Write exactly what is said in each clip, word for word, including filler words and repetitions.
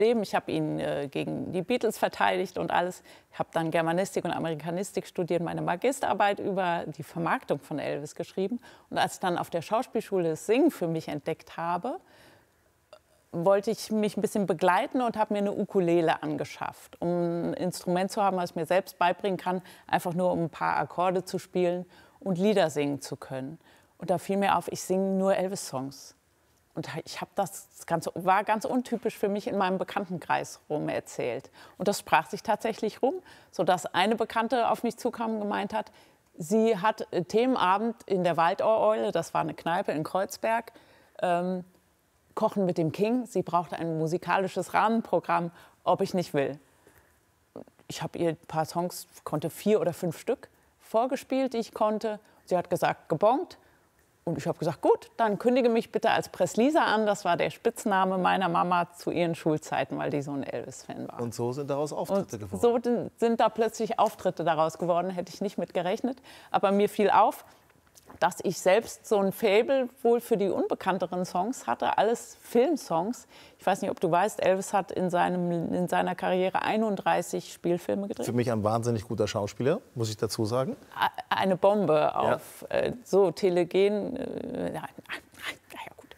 Leben. Ich habe ihn äh, gegen die Beatles verteidigt und alles. Ich habe dann Germanistik und Amerikanistik studiert, meine Magisterarbeit über die Vermarktung von Elvis geschrieben. Und als ich dann auf der Schauspielschule das Singen für mich entdeckt habe, wollte ich mich ein bisschen begleiten und habe mir eine Ukulele angeschafft, um ein Instrument zu haben, was ich mir selbst beibringen kann, einfach nur um ein paar Akkorde zu spielen und Lieder singen zu können. Und da fiel mir auf, ich singe nur Elvis-Songs. Und ich habe das, das Ganze war ganz untypisch für mich in meinem Bekanntenkreis rum erzählt. Und das sprach sich tatsächlich rum, sodass eine Bekannte auf mich zukam und gemeint hat, sie hat Themenabend in der Waldohreule, das war eine Kneipe in Kreuzberg, ähm, Kochen mit dem King. Sie brauchte ein musikalisches Rahmenprogramm, ob ich nicht will. Ich habe ihr ein paar Songs, konnte vier oder fünf Stück vorgespielt, die ich konnte. Sie hat gesagt, gebongt. Und ich habe gesagt, gut, dann kündige mich bitte als Presslisa an. Das war der Spitzname meiner Mama zu ihren Schulzeiten, weil die so ein Elvis-Fan war. Und so sind daraus Auftritte und geworden. So sind da plötzlich Auftritte daraus geworden, hätte ich nicht mit gerechnet. Aber mir fiel auf, dass ich selbst so ein Faible wohl für die unbekannteren Songs hatte, alles Filmsongs. Ich weiß nicht, ob du weißt, Elvis hat in, seinem, in seiner Karriere einunddreißig Spielfilme gedreht. Für mich ein wahnsinnig guter Schauspieler, muss ich dazu sagen. Eine Bombe auf ja. äh, so telegen. Äh, ja, ja, gut.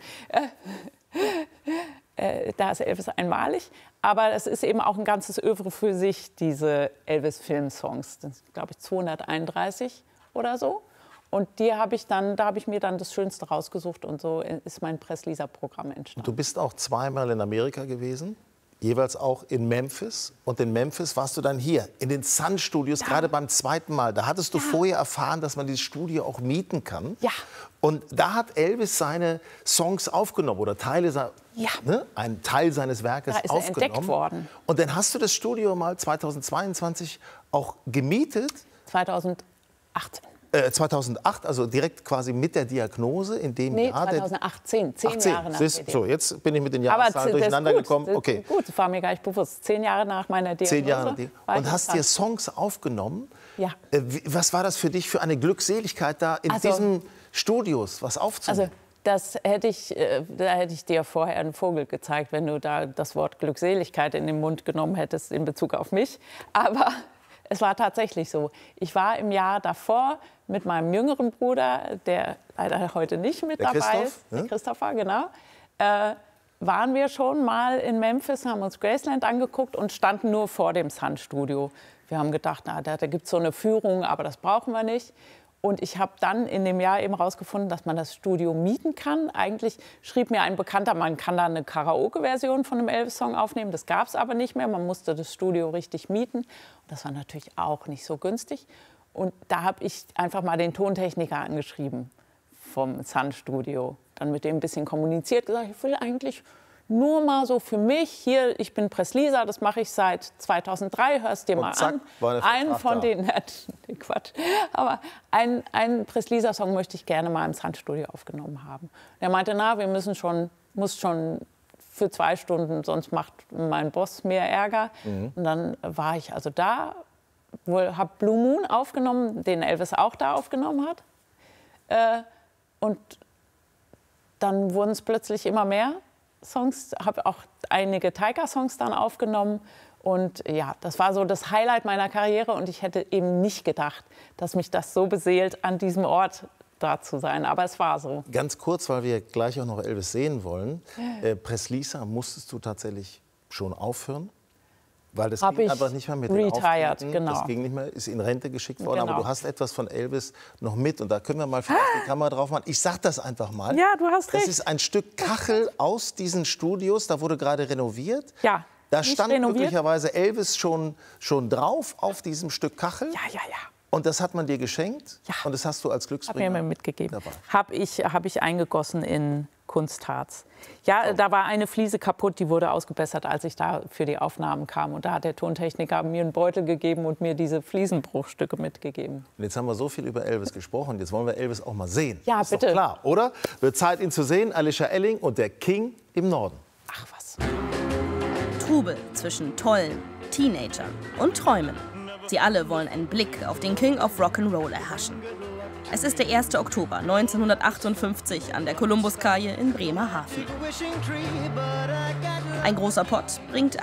Äh, äh, da ist Elvis einmalig. Aber es ist eben auch ein ganzes Övre für sich, diese Elvis-Filmsongs. Das sind, glaube ich, zweihunderteinunddreißig oder so. Und die habe ich dann, da habe ich mir dann das Schönste rausgesucht und so ist mein Presslisa-Programm entstanden. Du bist auch zweimal in Amerika gewesen, jeweils auch in Memphis. Und in Memphis warst du dann hier in den Sun Studios, ja. gerade beim zweiten Mal. Da hattest du ja. vorher erfahren, dass man dieses Studio auch mieten kann. Ja. Und da hat Elvis seine Songs aufgenommen oder Teile, ja. ne, einen Teil seines Werkes da ist er aufgenommen. Entdeckt worden. Und dann hast du das Studio mal zweitausendzweiundzwanzig auch gemietet. zweitausendachtzehn. zweitausendacht, also direkt quasi mit der Diagnose in dem nee, Jahr. zweitausendachtzehn, zehn achtzehn. Jahre nach Siehst, der So, jetzt bin ich mit den Jahreszahlen durcheinander gekommen. Das okay. gut, das war mir gar nicht bewusst. Zehn Jahre nach meiner Diagnose. Zehn Jahre. Und hast dir Songs aufgenommen. Ja. Was war das für dich für eine Glückseligkeit, da in also, diesen Studios was aufzunehmen? Also, das hätte ich, da hätte ich dir vorher einen Vogel gezeigt, wenn du da das Wort Glückseligkeit in den Mund genommen hättest in Bezug auf mich. Aber es war tatsächlich so. Ich war im Jahr davor mit meinem jüngeren Bruder, der leider heute nicht mit der dabei Christoph, ist, ne? der Christopher, genau, äh, waren wir schon mal in Memphis, haben uns Graceland angeguckt und standen nur vor dem Sun Studio. Wir haben gedacht, na, da, da gibt es so eine Führung, aber das brauchen wir nicht. Und ich habe dann in dem Jahr eben herausgefunden, dass man das Studio mieten kann. Eigentlich schrieb mir ein Bekannter, man kann da eine Karaoke-Version von einem Elvis-Song aufnehmen. Das gab es aber nicht mehr. Man musste das Studio richtig mieten. Und das war natürlich auch nicht so günstig. Und da habe ich einfach mal den Tontechniker angeschrieben vom Sun Studio. Dann mit dem ein bisschen kommuniziert, gesagt, ich will eigentlich nur mal so für mich, hier, ich bin Presslisa, das mache ich seit zweitausenddrei, hörst dir Und mal zack, an. war der Einen Vertrag von da. den, nee, Quatsch, aber einen, einen Presslisa-Song möchte ich gerne mal im Sun-Studio aufgenommen haben. Er meinte, na, wir müssen schon, muss schon für zwei Stunden, sonst macht mein Boss mehr Ärger. Mhm. Und dann war ich also da, habe Blue Moon aufgenommen, den Elvis auch da aufgenommen hat. Äh, und dann wurden es plötzlich immer mehr Songs, habe auch einige Taika-Songs dann aufgenommen. Und ja, das war so das Highlight meiner Karriere. Und ich hätte eben nicht gedacht, dass mich das so beseelt, an diesem Ort da zu sein. Aber es war so. Ganz kurz, weil wir gleich auch noch Elvis sehen wollen. Äh, Presslisa, musstest du tatsächlich schon aufhören? Weil das Hab ging ich einfach nicht mehr mit retired, den Auftritten. genau. Das ging nicht mehr, ist in Rente geschickt worden. Genau. Aber du hast etwas von Elvis noch mit. Und da können wir mal vielleicht die Kamera drauf machen. Ich sag das einfach mal. Ja, du hast recht. Das ist ein Stück Kachel aus diesen Studios. Da wurde gerade renoviert. Ja. Da stand renoviert. glücklicherweise Elvis schon, schon drauf auf diesem Stück Kachel. Ja, ja, ja. Und das hat man dir geschenkt. Ja. Und das hast du als Glücksbringer Hab mir mitgegeben. dabei. Habe ich, hab ich eingegossen in Kunstharz. Ja, Oh. da war eine Fliese kaputt, die wurde ausgebessert, als ich da für die Aufnahmen kam. Und da hat der Tontechniker mir einen Beutel gegeben und mir diese Fliesenbruchstücke mitgegeben. Und jetzt haben wir so viel über Elvis gesprochen. Jetzt wollen wir Elvis auch mal sehen. Ja, ist bitte. Doch klar, oder? Wird Zeit, ihn zu sehen. Alicia Elling und der King im Norden. Ach was. Trubel zwischen Tollen, Teenagern und Träumen. Sie alle wollen einen Blick auf den King of Rock'n'Roll erhaschen. Es ist der erste Oktober neunzehnhundertachtundfünfzig an der Kolumbuskaje in Bremerhaven. Ein großer Pott bringt